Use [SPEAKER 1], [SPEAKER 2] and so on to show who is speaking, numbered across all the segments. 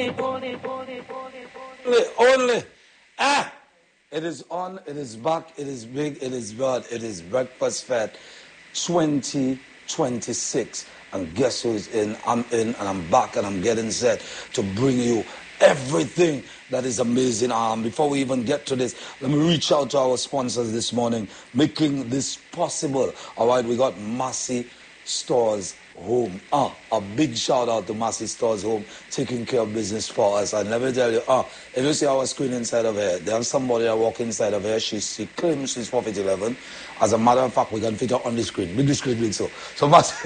[SPEAKER 1] Only. It is on, it is back, it is big, it is broad, it is Breakfast Fest 2026. And guess who is in? I'm in and I'm back and I'm getting set to bring you everything that is amazing. Before we even get to this, let me reach out to our sponsors this morning, making this possible. All right, we got Massey Stores Home. A big shout out to Massey Stores Home, taking care of business for us. And let me tell you, if you see our screen inside of here, there's somebody that walk inside of here. She claims she's 4'11". As a matter of fact, we can fit her on the screen. Big screen, big so. So Massey,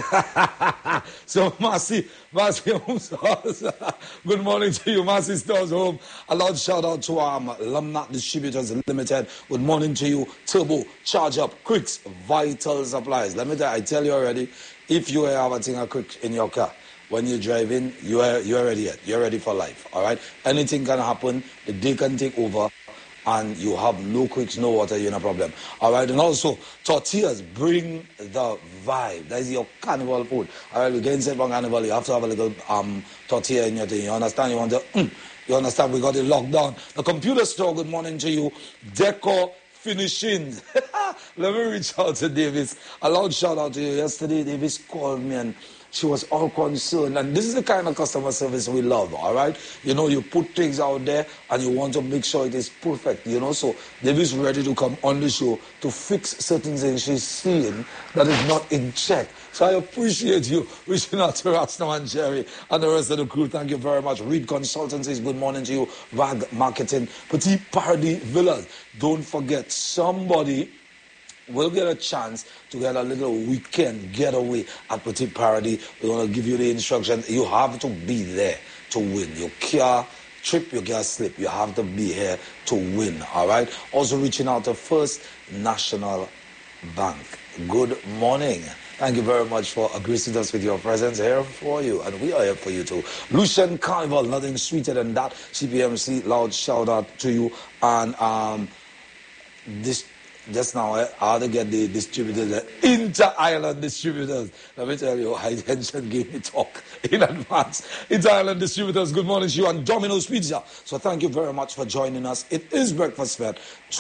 [SPEAKER 1] Massey Home Stores. Good morning to you, Massey Stores Home. A loud shout out to Lumnat Distributors Limited. Good morning to you, Turbo, Charge Up, Quicks, Vital Supplies. Let me tell you already, if you have a thing a quick in your car, when you're driving, you're ready yet. You're ready for life, all right? Anything can happen. The day can take over, and you have no quicks, no water, you're no problem. All right? And also, tortillas bring the vibe. That is your carnival food. All right? We're getting set for carnival. You have to have a little tortilla in your thing. You understand? You want to, you understand? We got it locked down. The computer store, good morning to you. Decor Finishing. Let me reach out to Davis. A loud shout out to you. Yesterday, Davis called me and she was all concerned. And this is the kind of customer service we love, all right? You know, you put things out there and you want to make sure it is perfect, you know? So Davis is ready to come on the show to fix certain things she's seeing that is not in check. So I appreciate you reaching out to Rasta and Jerry and the rest of the crew. Thank you very much. Reed Consultancies, good morning to you. Rag Marketing, Petit Paradis Villas. Don't forget, somebody will get a chance to get a little weekend getaway at Petit Paradis. We're going to give you the instruction. You have to be there to win. You can't trip, you can't slip. You have to be here to win, all right? Also reaching out to First National Bank. Good morning. Thank you very much for gracing us with your presence here for you. And we are here for you too. Lucian Carnival, nothing sweeter than that. CPMC, loud shout out to you. And this just now, I had to get the distributors, the inter-island distributors. Let me tell you, High Tension gave me talk in advance. Inter-island distributors, good morning to you, and Domino's Pizza. So thank you very much for joining us. It is Breakfast Fest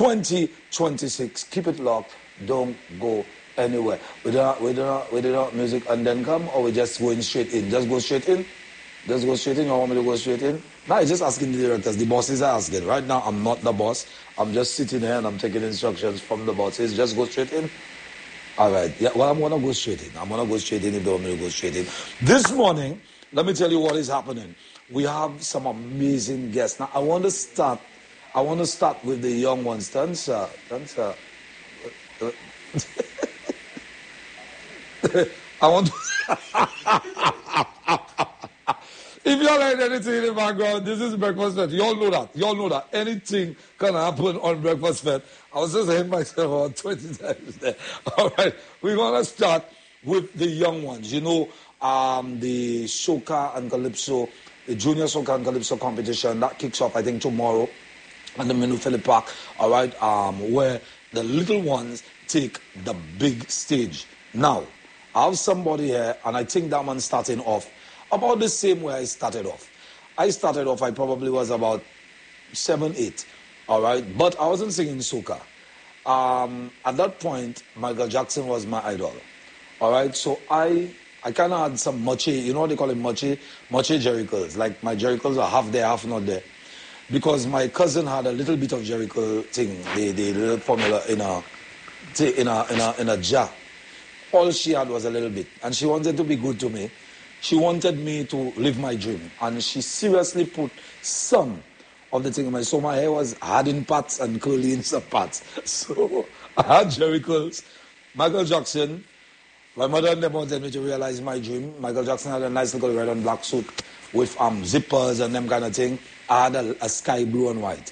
[SPEAKER 1] 2026. Keep it locked. Don't go anywhere. We do not music and then come, or we just going straight in? Just go straight in? Just go straight in? You want me to go straight in? No, I'm just asking the directors. The bosses are asking. Right now, I'm not the boss. I'm just sitting here and I'm taking instructions from the bosses. Just go straight in. All right. Yeah, well, I'm going to go straight in. I'm going to go straight in if they want me to go straight in. This morning, let me tell you what is happening. We have some amazing guests. Now, I want to start with the young ones. Turn, sir. I want to... If you like anything in the background, this is Breakfast Fest. You all know that. You all know that. Anything can happen on Breakfast Fest. I was just saying myself about 20 times there. All right. We're going to start with the young ones. You know, the Soca and Calypso, the Junior Soca and Calypso competition, that kicks off, I think, tomorrow at the Minu Philip Park. All right. Where the little ones take the big stage. Now, I have somebody here, and I think that man's starting off about the same way I started off. I probably was about 7, 8, all right? But I wasn't singing soca. At that point, Michael Jackson was my idol, all right? So I kind of had some moche, you know what they call it, moche Jerichos. Like my Jerichos are half there, half not there. Because my cousin had a little bit of Jericho thing, the little formula in a jar. All she had was a little bit. And she wanted to be good to me. She wanted me to live my dream. And she seriously put some of the thing in my... So my hair was hard in parts and curly in some parts. So I had Jericho's. Michael Jackson. My mother and them wanted me to realize my dream. Michael Jackson had a nice little red and black suit with zippers and them kind of thing. I had a sky blue and white.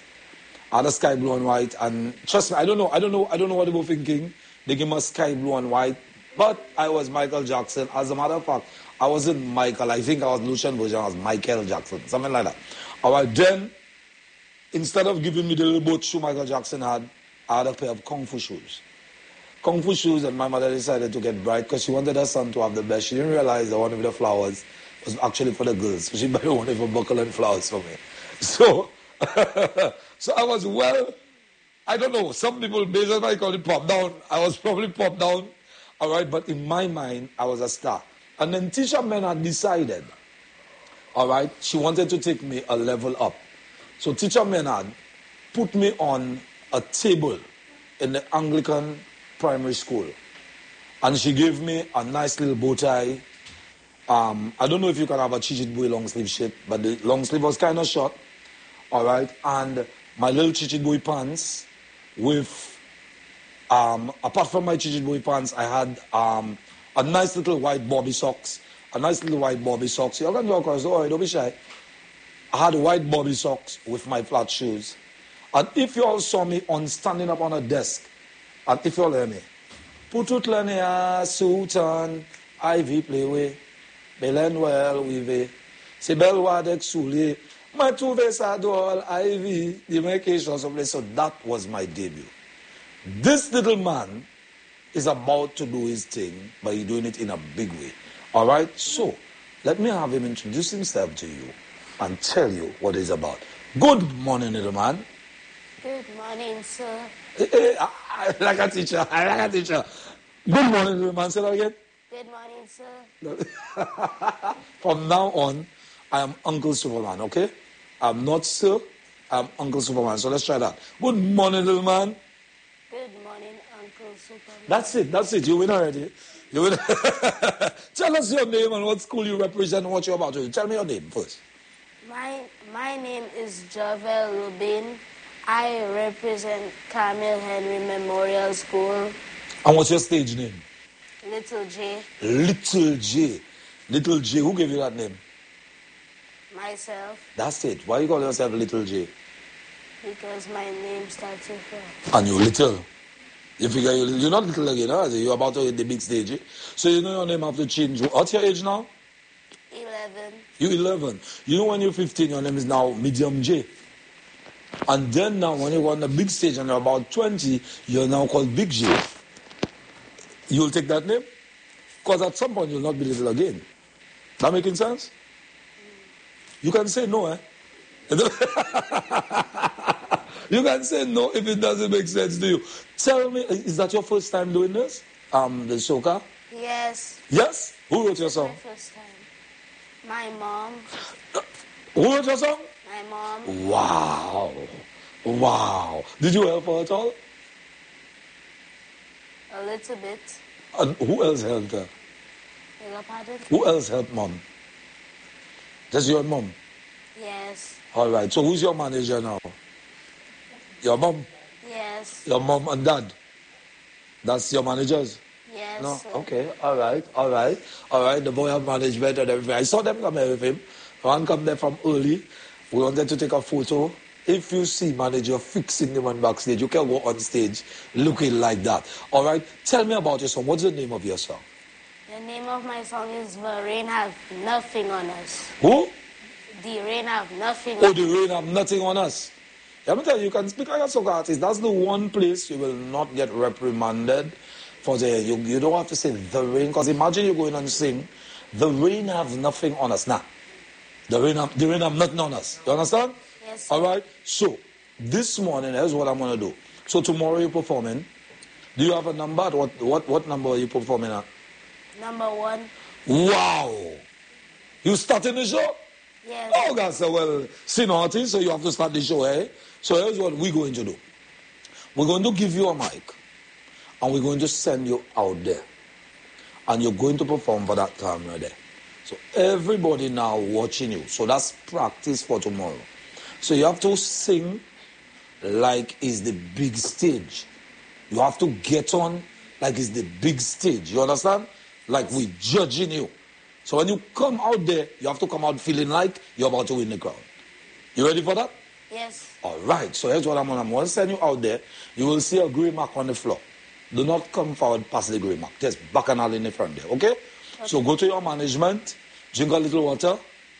[SPEAKER 1] And trust me, I don't know what they were thinking. They gave me a sky blue and white. But I was Michael Jackson. As a matter of fact, I wasn't Michael. I think I was Lucian version. I was Michael Jackson. Something like that. All right, then, instead of giving me the little boat shoe Michael Jackson had, I had a pair of Kung Fu shoes. Kung Fu shoes, and my mother decided to get bright because she wanted her son to have the best. She didn't realize the one with the flowers was actually for the girls. So she buy one for buckle and flowers for me. So, so I was I don't know, some people, based on my call it pop down, I was probably pop down, all right, but in my mind, I was a star. And then Tisha Menard decided, all right, she wanted to take me a level up. So Tisha Menard put me on a table in the Anglican primary school. And she gave me a nice little bow tie. I don't know if you can have a Chichit Boy long sleeve shirt, but the long sleeve was kind of short. All right. And my little Chichit Boy pants with, apart from my Chichit Boy pants, I had a nice little white Bobby socks. A nice little white Bobby socks. You can walk across, don't be shy. I had white Bobby socks with my flat shoes. And if you all saw me on standing up on a desk, and if you all hear me, Putut lania sultan, Ivy play way, Belen well weave, Sibel wadek suli, Matuve sadol, Ivy, the medication someplace. So that was my debut. This little man is about to do his thing, but he's doing it in a big way. All right? So, let me have him introduce himself to you and tell you what he's about. Good morning, little man.
[SPEAKER 2] Good morning, sir.
[SPEAKER 1] I like a teacher. I like a teacher. Good morning, little man. Say that again.
[SPEAKER 2] Good morning, sir.
[SPEAKER 1] From now on, I am Uncle Superman, okay? I'm not Sir. I'm Uncle Superman. So let's try that. Good morning, little man.
[SPEAKER 2] Good morning, Uncle Superman.
[SPEAKER 1] That's it. That's it. You win already. You win. Tell us your name and what school you represent and what you're about to do. Tell me your name first.
[SPEAKER 2] My name is Javel Rubin. I represent Camille Henry Memorial School.
[SPEAKER 1] And what's your stage name?
[SPEAKER 2] Little J.
[SPEAKER 1] Little J. Little J. Who gave you that name?
[SPEAKER 2] Myself.
[SPEAKER 1] That's it. Why you call yourself Little J?
[SPEAKER 2] Because my name starts with her.
[SPEAKER 1] And you're little. You figure you're not little again, huh? You're about to hit the big stage. Eh? So you know your name have to change. What's your age now?
[SPEAKER 2] 11.
[SPEAKER 1] You're 11. You know when you're 15, your name is now Medium J. And then now when you go on the big stage and you're about 20, you're now called Big J. You'll take that name? Because at some point you'll not be little again. That making sense? You can say no, eh? You can say no if it doesn't make sense to you. Tell me, is that your first time doing this? The soca?
[SPEAKER 2] Yes.
[SPEAKER 1] Yes? Who wrote your song?
[SPEAKER 2] My first time. My mom.
[SPEAKER 1] Who wrote your song?
[SPEAKER 2] My mom.
[SPEAKER 1] Wow. Wow. Did you help her at all?
[SPEAKER 2] A little bit.
[SPEAKER 1] And who else helped her?
[SPEAKER 2] Beg your pardon?
[SPEAKER 1] Who else helped mom? Just your mom?
[SPEAKER 2] Yes.
[SPEAKER 1] All right. So who's your manager now? Your mom?
[SPEAKER 2] Yes.
[SPEAKER 1] Your mom and dad? That's your managers?
[SPEAKER 2] Yes.
[SPEAKER 1] No?
[SPEAKER 2] Sir.
[SPEAKER 1] Okay. All right. All right. All right. The boy have management and everything. I saw them come here with him. One come there from early. We wanted to take a photo. If you see manager fixing the one backstage, you can go on stage looking like that. All right? Tell me about your song. What's the name of your song?
[SPEAKER 2] The name of my song is The Rain Have Nothing on Us.
[SPEAKER 1] Who?
[SPEAKER 2] The Rain Have Nothing
[SPEAKER 1] Oh,
[SPEAKER 2] on
[SPEAKER 1] the rain have nothing on us. Let me tell you, you can speak like a soca artist. That's the one place you will not get reprimanded for you don't have to say the rain, because imagine you going and sing, the rain have nothing on us. Nah. The rain have nothing on us. You understand?
[SPEAKER 2] Yes, sir.
[SPEAKER 1] All right. So this morning, here's what I'm gonna do. So tomorrow you're performing. Do you have a number? What number are you performing at?
[SPEAKER 2] Number 1.
[SPEAKER 1] Wow. You starting the show?
[SPEAKER 2] Yes.
[SPEAKER 1] Oh God, so well, senior artist, so you have to start the show, eh? So here's what we're going to do. We're going to give you a mic, and we're going to send you out there, and you're going to perform for that camera there. So everybody now watching you. So that's practice for tomorrow. So you have to sing like it's the big stage. You have to get on like it's the big stage. You understand? Like we're judging you. So when you come out there, you have to come out feeling like you're about to win the crown. You ready for that?
[SPEAKER 2] Yes.
[SPEAKER 1] All right. So here's what I'm going to send you out there. You will see a grey mark on the floor. Do not come forward past the grey mark. Just bacchanal in the front there. Okay? So go to your management, drink a little water,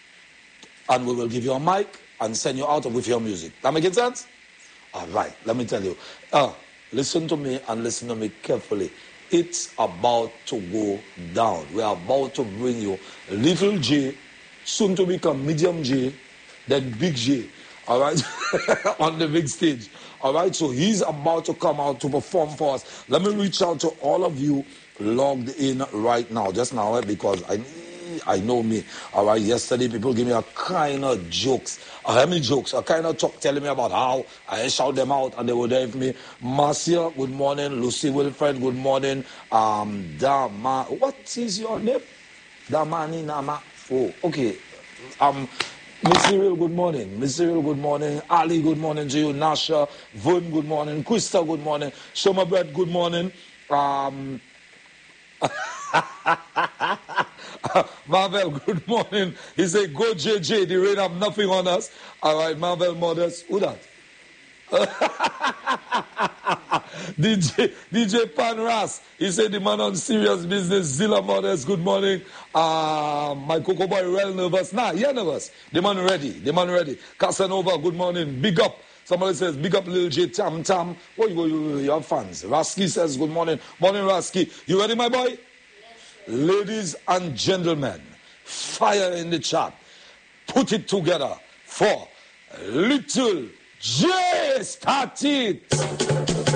[SPEAKER 1] and we will give you a mic and send you out with your music. That making sense? All right. Let me tell you. Listen to me and listen to me carefully. It's about to go down. We are about to bring you Little J soon to become medium J, then big J, all right, on the big stage. All right, so he's about to come out to perform for us. Let me reach out to all of you logged in right now, just now, because I know me. All right, yesterday people gave me a kind of jokes, a kind of talk telling me about how I shout them out and they were there for me. Marcia, good morning. Lucy Wilfred, good morning. Dama, what is your name? Damani Nama. Oh, okay. Miss Cyril, good morning. Miss Cyril, good morning. Ali, good morning to you. Nasha, Vern, good morning. Krista, good morning. Shoma Bread, good morning. Marvel, good morning. He said, go JJ, the rain have nothing on us. All right, Marvel Mothers. Who that? DJ Panras. He said the man on serious business. Zilla Mothers, good morning. My Coco Boy real nervous. Nah, you're nervous. The man ready. Casanova, good morning. Big up. Somebody says, big up Lil J Tam Tam. Oh, you have fans. Rasky says, good morning. Morning, Rasky. You ready, my boy? Yes, sir. Ladies and gentlemen, fire in the chat. Put it together for Little J. Start it.